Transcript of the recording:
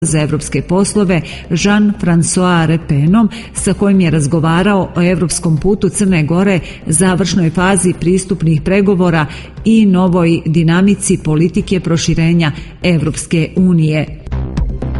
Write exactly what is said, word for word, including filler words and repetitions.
za evropske poslove Jean-François Repenom, sa kojim je razgovarao o evropskom putu Crne Gore, završnoj fazi pristupnih pregovora i novoj dinamici politike proširenja Evropske unije.